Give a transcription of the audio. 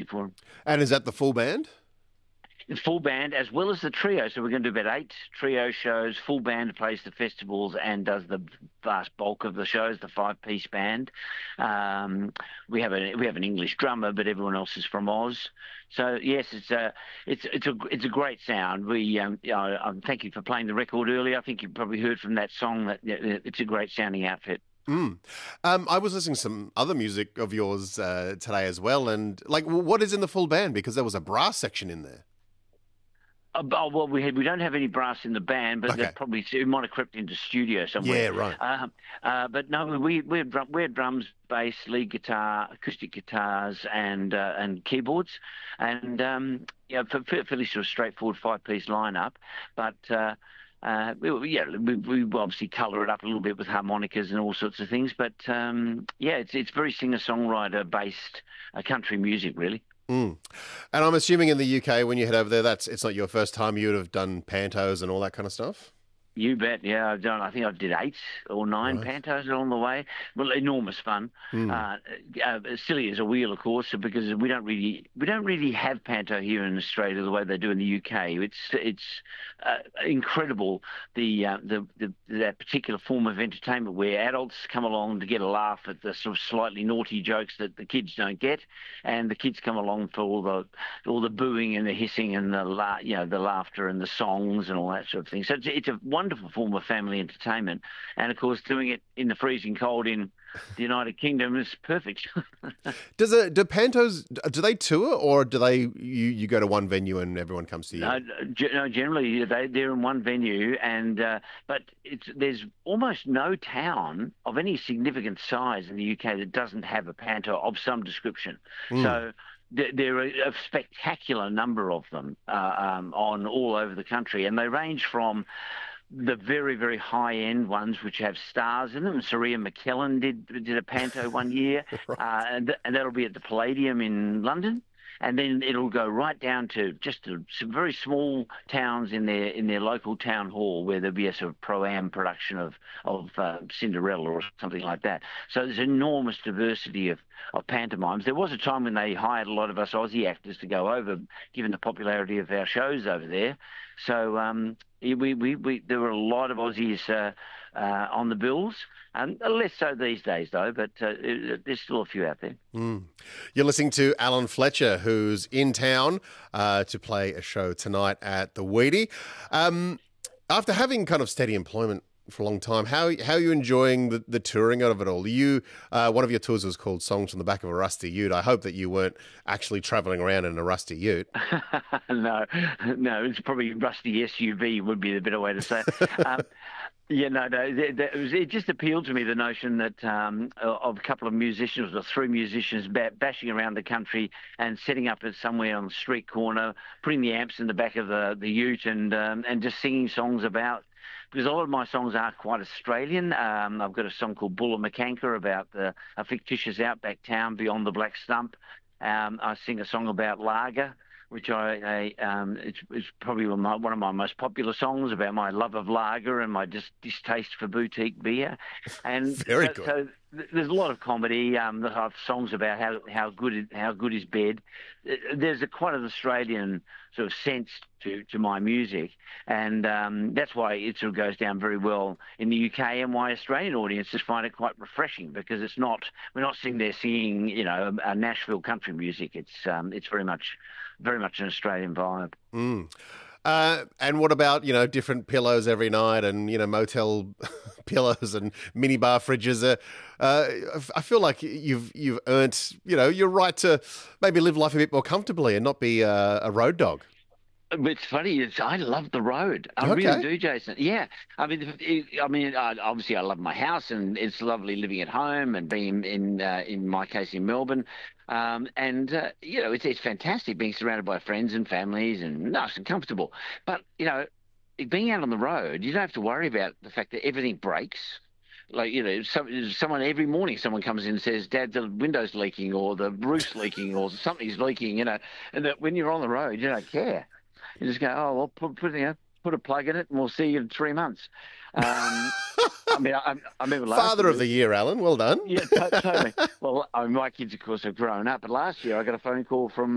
for them. And is that the full band? Full band as well as the trio. So we're going to do about 8 trio shows. Full band plays the festivals and does the vast bulk of the shows. The 5-piece band. We have an English drummer, but everyone else is from Oz. So yes, it's a great sound. Thank you for playing the record earlier. I think you probably heard from that song that it's a great sounding outfit. I was listening to some other music of yours today as well, and what is in the full band? Because there was a brass section in there. Well, we don't have any brass in the band, but Okay. it might have crept into studio somewhere. Yeah, right. But no, we're drums, bass, lead guitar, acoustic guitars, and keyboards, and fairly sort of straightforward 5-piece lineup. But we obviously colour it up a little bit with harmonicas and all sorts of things. But it's very singer-songwriter based country music, really. And I'm assuming in the UK, when you head over there, it's not your first time you would have done pantos and all that kind of stuff? You bet. Yeah, I've done. I think I did 8 or 9 pantos along the way. Well, enormous fun. Silly as a wheel, of course, because we don't really have panto here in Australia the way they do in the UK. It's incredible that particular form of entertainment where adults come along to get a laugh at the sort of slightly naughty jokes that the kids don't get, and the kids come along for all the booing and the hissing and the laughter and the songs and all that sort of thing. So it's a wonderful form of family entertainment, and of course doing it in the freezing cold in the United Kingdom is perfect. Do pantos, do they tour, or do you go to one venue and everyone comes to you? No, generally they're in one venue, and but there's almost no town of any significant size in the UK that doesn't have a panto of some description. So there are a spectacular number of them on all over the country, and they range from the very, very high-end ones, which have stars in them. Saria McKellen did a panto one year, and that'll be at the Palladium in London. And then it'll go right down to just some very small towns in their local town hall where there'll be a sort of pro-am production of Cinderella or something like that. So there's enormous diversity of pantomimes. There was a time when they hired a lot of us Aussie actors to go over, given the popularity of our shows over there. So there were a lot of Aussies on the bills, and less so these days though, but there's still a few out there. You're listening to Alan Fletcher, who's in town to play a show tonight at the Wheatie. After having kind of steady employment for a long time, how are you enjoying the touring out of it all? One of your tours was called Songs from the Back of a Rusty Ute. I hope that you weren't actually travelling around in a rusty ute. No, it's probably rusty SUV would be the better way to say it. It just appealed to me, the notion that of a couple of musicians or 3 musicians bashing around the country and setting up at somewhere on the street corner, putting the amps in the back of the ute and just singing songs about. Because a lot of my songs are quite Australian. I've got a song called Bulla McCanker about a fictitious outback town beyond the Black Stump. I sing a song about lager, which it's probably one of my most popular songs about my love of lager and my distaste for boutique beer. And Very good. So there's a lot of comedy. I have songs about how good is bed. There's quite an Australian sort of sense to my music, and that's why it sort of goes down very well in the UK, and why Australian audiences find it quite refreshing, because we're not sitting there singing a Nashville country music. It's very much an Australian vibe. And what about, different pillows every night and, motel pillows and minibar fridges? I feel like you've earned, your right to maybe live life a bit more comfortably and not be a road dog. It's funny. I love the road. I really do, Jason. Yeah. Obviously, I love my house, and it's lovely living at home and being in my case, in Melbourne. It's fantastic being surrounded by friends and families and nice and comfortable. But, being out on the road, you don't have to worry about the fact that everything breaks. Like, someone every morning, someone comes in and says, "Dad, the window's leaking, or the roof's leaking, or something's leaking," and that when you're on the road, you don't care. You just go, "Oh, well, put a plug in it, and we'll see you in 3 months." I remember last Father of the Year, Alan. Well done. Yeah, totally. Well, my kids, of course, have grown up. But last year, I got a phone call from